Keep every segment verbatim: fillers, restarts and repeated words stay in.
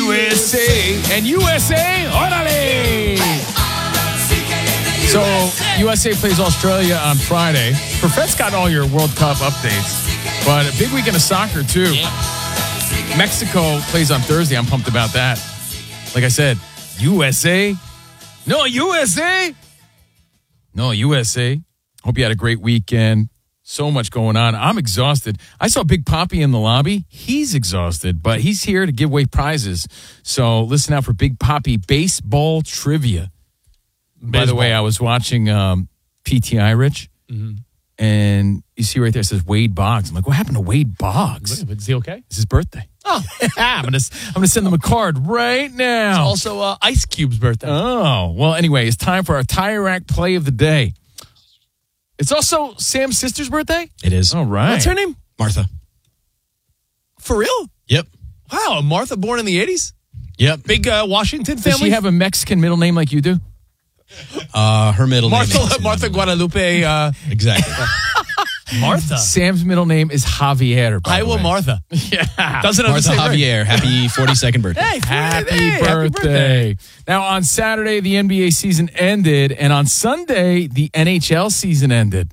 U S A. And U S A, orale! So, U S A plays Australia on Friday. Perfet's got all your World Cup updates. But a big weekend of soccer, too. Yeah. Mexico plays on Thursday. I'm pumped about that. Like I said, U S A. No, U S A. No, U S A. Hope you had a great weekend. So much going on. I'm exhausted. I saw Big Papi in the lobby. He's exhausted, but he's here to give away prizes. So listen out for Big Papi baseball trivia. Baseball. By the way, I was watching um, P T I, Rich, mm-hmm. and you see right there it says Wade Boggs. I'm like, what happened to Wade Boggs? Is he okay? It's his birthday. Oh, I'm gonna I'm gonna send them a card right now. It's also uh, Ice Cube's birthday. Oh, well. Anyway, it's time for our Tire Rack play of the day. It's also Sam's sister's birthday? It is. All right. What's her name? Martha. For real? Yep. Wow, Martha born in the eighties? Yep. Big uh, Washington family? Does she have a Mexican middle name like you do? Uh, her middle Martha, name is Martha Guadalupe. Uh, exactly. Martha. Sam's middle name is Javier. By Iowa Martha. Yeah. Doesn't Martha Javier. Right. Happy forty-second birthday. Hey, happy, hey, birthday. happy birthday. Now, on Saturday, the N B A season ended, and on Sunday, the N H L season ended.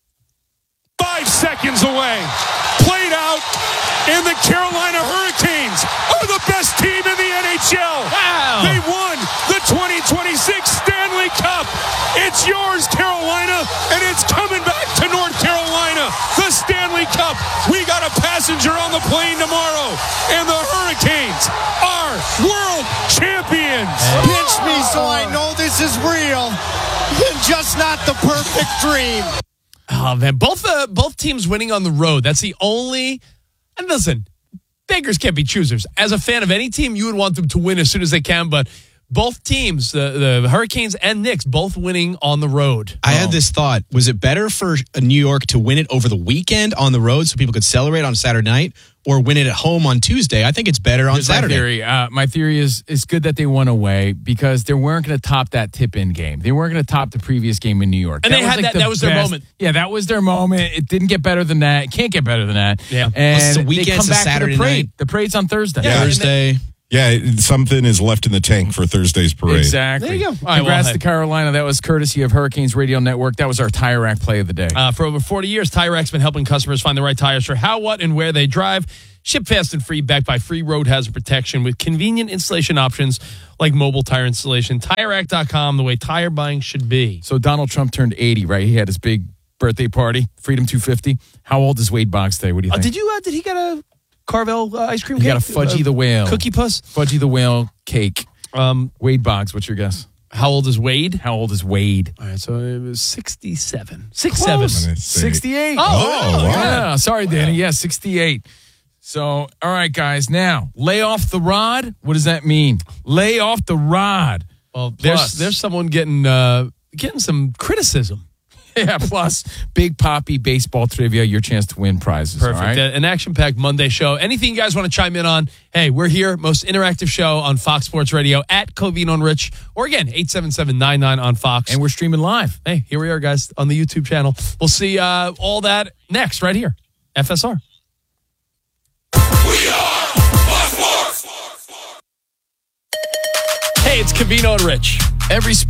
Five seconds away. Played out, and the Carolina Hurricanes are the best team in the N H L. Wow. They won the twenty twenty-six Stanley Cup. It's yours, Carolina, and it's coming back to North Carolina. The Stanley Cup. We got a passenger on the plane tomorrow, and the Hurricanes are world champions. Pinch me so I know this is real, and just not the perfect dream. Oh, man. Both uh, both teams winning on the road. That's the only... And listen, beggars can't be choosers. As a fan of any team, you would want them to win as soon as they can, but both teams, the, the Hurricanes and Knicks, both winning on the road. I oh. had this thought. Was it better for New York to win it over the weekend on the road so people could celebrate on Saturday night, or win it at home on Tuesday? I think it's better on Here's Saturday. My theory, uh, my theory is it's good that they won away because they weren't going to top that tip-in game. They weren't going to top the previous game in New York. And that they was had like that. The that was their best. moment. Yeah, that was their moment. It didn't get better than that. It can't get better than that. Yeah. And Plus, the they weekend's come a back Saturday to the parade. night. The parade's on Thursday. Yeah. Thursday. Yeah, something is left in the tank for Thursday's parade. Exactly. There you go. All right, Congrats well, to Carolina. That was courtesy of Hurricanes Radio Network. That was our Tire Rack play of the day. Uh, for over forty years, Tire Rack's been helping customers find the right tires for how, what, and where they drive. Ship fast and free, backed by free road hazard protection with convenient installation options like mobile tire installation. Tire Rack dot com, the way tire buying should be. So Donald Trump turned eighty, right? He had his big birthday party, Freedom two fifty. How old is Wade Boggs today? What do you Uh, think? did you? Uh, did he get a Carvel uh, ice cream He cake? got a Fudgy uh, the Whale. Cookie Puss? Fudgy the Whale cake. Um, Wade Boggs, what's your guess? how old is Wade? How old is Wade? All right, so it was sixty-seven. Six, Close. seven. sixty-eight. Oh, Oh, wow. Yeah, sorry, Danny. Yeah, sixty-eight. So, all right, guys. Now, lay off the rod. What does that mean? Lay off the rod. Well, Plus- there's there's someone getting uh, getting some criticism. Yeah, plus Big Papi baseball trivia, your chance to win prizes. Perfect. All right? An action-packed Monday show. Anything you guys want to chime in on? Hey, we're here. Most interactive show on Fox Sports Radio at Covino and Rich. Or again, eight seven seven nine nine on Fox. And we're streaming live. Hey, here we are, guys, on the YouTube channel. We'll see uh, all that next right here. F S R. We are Fox Sports. Hey, it's Covino and Rich. Every